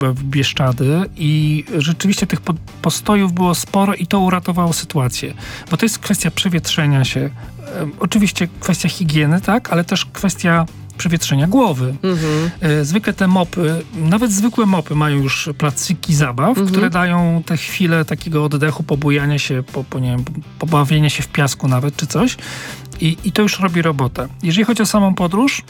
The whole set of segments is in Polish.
w Bieszczady i rzeczywiście tych postojów było sporo i to uratowało sytuację. Bo to jest kwestia przewietrzenia się. Oczywiście kwestia higieny, tak, ale też kwestia przewietrzenia głowy. Zwykle te mopy, nawet zwykłe mopy mają już placyki zabaw, które dają te chwile takiego oddechu, pobujania się, nie wiem, pobawienia się w piasku nawet, czy coś. I to już robi robotę. Jeżeli chodzi o samą podróż,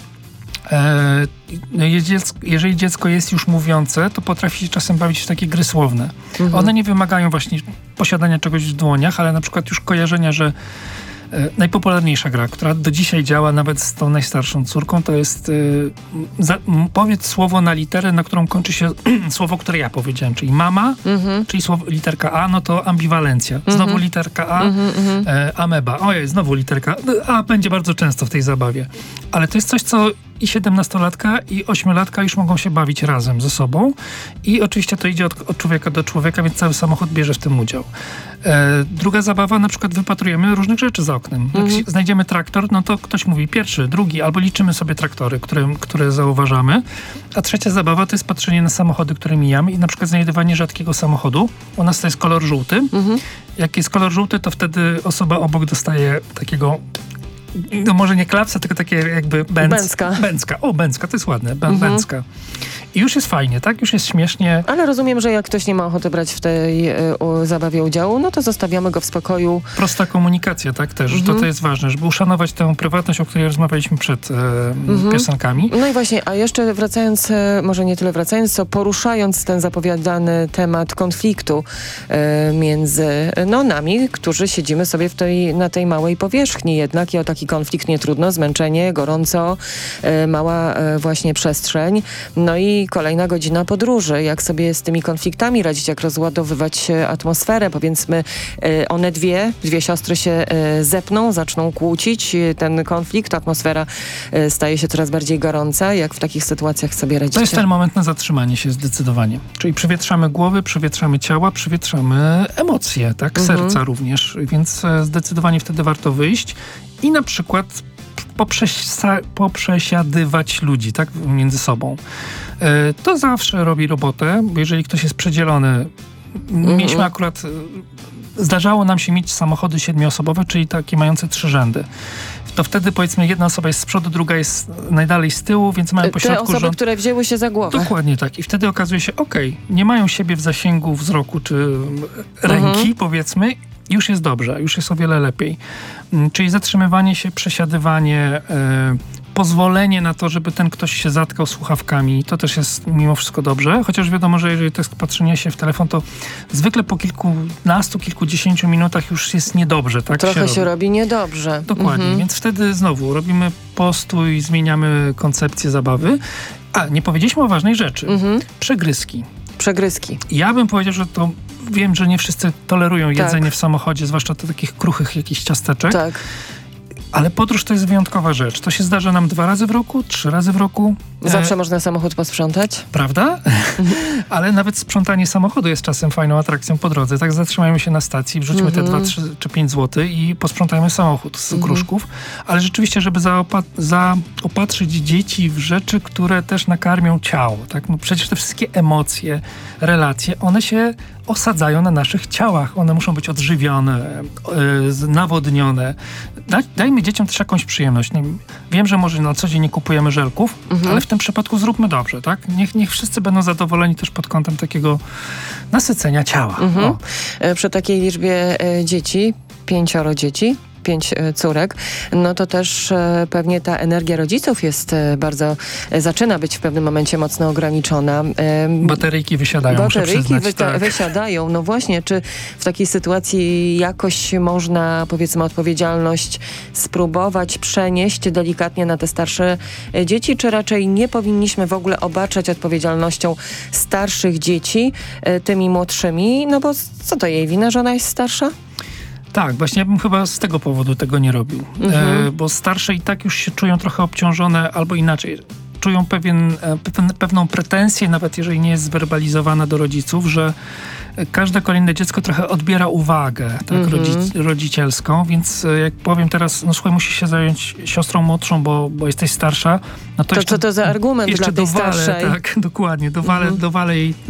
jeżeli dziecko jest już mówiące, to potrafi się czasem bawić w takie gry słowne. One nie wymagają właśnie posiadania czegoś w dłoniach, ale na przykład już kojarzenia, że najpopularniejsza gra, która do dzisiaj działa nawet z tą najstarszą córką, to jest powiedz słowo na literę, na którą kończy się słowo, które ja powiedziałem, czyli mama, czyli słowo, literka A, no to ambiwalencja. Znowu literka A, ameba. Ojej, znowu literka A będzie bardzo często w tej zabawie. Ale to jest coś, co i 17-latka, i 8-latka już mogą się bawić razem ze sobą. I oczywiście to idzie od człowieka do człowieka, więc cały samochód bierze w tym udział. Druga zabawa, na przykład wypatrujemy różnych rzeczy za oknem. Jak znajdziemy traktor, no to ktoś mówi pierwszy, drugi, albo liczymy sobie traktory, które zauważamy. A trzecia zabawa to jest patrzenie na samochody, które mijamy i na przykład znajdywanie rzadkiego samochodu. U nas to jest kolor żółty. Jak jest kolor żółty, to wtedy osoba obok dostaje takiego, no może nie klapsa, tylko takie jakby bęcka. Bęcka, to jest ładne. Bęcka. I już jest fajnie, tak? Już jest śmiesznie. Ale rozumiem, że jak ktoś nie ma ochoty brać w tej zabawie udziału, no to zostawiamy go w spokoju. Prosta komunikacja, tak? Też. To jest ważne, żeby uszanować tę prywatność, o której rozmawialiśmy przed piosenkami. No i właśnie, a jeszcze wracając, może nie tyle wracając, co poruszając ten zapowiadany temat konfliktu między nami, którzy siedzimy sobie na tej małej powierzchni jednak i o taki konflikt nie trudno, zmęczenie, gorąco, mała właśnie przestrzeń. No i kolejna godzina podróży. Jak sobie z tymi konfliktami radzić, jak rozładowywać atmosferę? Powiedzmy, one dwie siostry się zepną, zaczną kłócić. Ten konflikt, atmosfera staje się coraz bardziej gorąca. Jak w takich sytuacjach sobie radzicie? To jest ten moment na zatrzymanie się zdecydowanie. Czyli przewietrzamy głowy, przewietrzamy ciała, przewietrzamy emocje, tak? Serca również. Więc zdecydowanie wtedy warto wyjść i na przykład poprzesiadywać ludzi, tak, między sobą. To zawsze robi robotę, bo jeżeli ktoś jest przedzielony, mieliśmy akurat, zdarzało nam się mieć samochody 7-osobowe, czyli takie mające 3 rzędy. To wtedy powiedzmy jedna osoba jest z przodu, druga jest najdalej z tyłu, więc mają pośrodku te osoby, które wzięły się za głowę. Dokładnie tak. I wtedy okazuje się, nie mają siebie w zasięgu wzroku czy ręki, powiedzmy, już jest dobrze, już jest o wiele lepiej. Czyli zatrzymywanie się, przesiadywanie, pozwolenie na to, żeby ten ktoś się zatkał słuchawkami, to też jest mimo wszystko dobrze. Chociaż wiadomo, że jeżeli to jest patrzenie się w telefon, to zwykle po kilkunastu, kilkudziesięciu minutach już jest niedobrze. Tak? Trochę się robi niedobrze. Dokładnie, więc wtedy znowu robimy postój, zmieniamy koncepcję zabawy. A, nie powiedzieliśmy o ważnej rzeczy. Przegryzki. Ja bym powiedział, że to wiem, że nie wszyscy tolerują jedzenie w samochodzie, zwłaszcza to takich kruchych jakichś ciasteczek. Tak. Ale podróż to jest wyjątkowa rzecz. To się zdarza nam 2 razy w roku, 3 razy w roku. Zawsze można samochód posprzątać. Prawda? Ale nawet sprzątanie samochodu jest czasem fajną atrakcją po drodze. Tak, zatrzymajmy się na stacji, wrzućmy te 2, 3 czy 5 zł i posprzątajmy samochód z okruszków. Ale rzeczywiście, żeby zaopatrzyć dzieci w rzeczy, które też nakarmią ciało. Tak? No przecież te wszystkie emocje, relacje, one się osadzają na naszych ciałach. One muszą być odżywione, nawodnione. Dajmy dzieciom też jakąś przyjemność. Wiem, że może na co dzień nie kupujemy żelków, ale w tym przypadku zróbmy dobrze, tak? Niech wszyscy będą zadowoleni też pod kątem takiego nasycenia ciała. Przy takiej liczbie dzieci, 5 dzieci, 5 córek, no to też pewnie ta energia rodziców zaczyna być w pewnym momencie mocno ograniczona. Bateryjki wysiadają, muszę przyznać. Wysiadają. No właśnie, czy w takiej sytuacji jakoś można, powiedzmy, odpowiedzialność spróbować przenieść delikatnie na te starsze dzieci, czy raczej nie powinniśmy w ogóle obarczać odpowiedzialnością starszych dzieci tymi młodszymi? No bo co to jej wina, że ona jest starsza? Tak, właśnie ja bym chyba z tego powodu tego nie robił. Bo starsze i tak już się czują trochę obciążone, albo inaczej. czują pewną pretensję, nawet jeżeli nie jest zwerbalizowana do rodziców, że każde kolejne dziecko trochę odbiera uwagę tak, rodzicielską, więc jak powiem teraz, no słuchaj, musisz się zająć siostrą młodszą, bo jesteś starsza. No to co to za argument jeszcze dla tej starszej? Tak, dokładnie. Dowalę jej